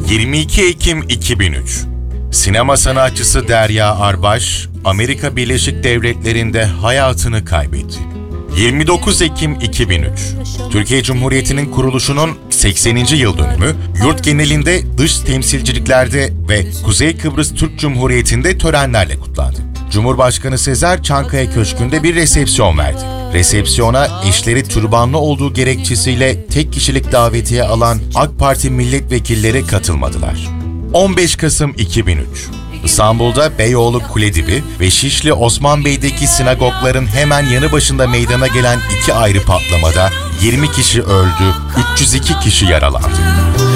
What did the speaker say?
22 Ekim 2003. Sinema sanatçısı Derya Arbaş, Amerika Birleşik Devletleri'nde hayatını kaybetti. 29 Ekim 2003. Türkiye Cumhuriyeti'nin kuruluşunun 80. yıl dönümü, yurt genelinde dış temsilciliklerde ve Kuzey Kıbrıs Türk Cumhuriyeti'nde törenlerle kutlandı. Cumhurbaşkanı Sezer Çankaya Köşkü'nde bir resepsiyon verdi. Resepsiyona eşleri türbanlı olduğu gerekçesiyle tek kişilik davetiye alan AK Parti milletvekilleri katılmadılar. 15 Kasım 2003. İstanbul'da Beyoğlu Kuledibi ve Şişli Osman Bey'deki sinagogların hemen yanı başında meydana gelen iki ayrı patlamada 20 kişi öldü, 302 kişi yaralandı.